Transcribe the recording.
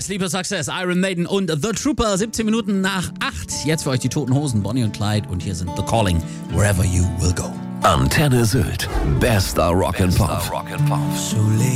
Sleeper Success, Iron Maiden und The Trooper, 17 Minuten nach 8. Jetzt für euch die Toten Hosen, Bonnie und Clyde, und hier sind The Calling, Wherever You Will Go. Antenne Sylt, bester Rock'n'Pop.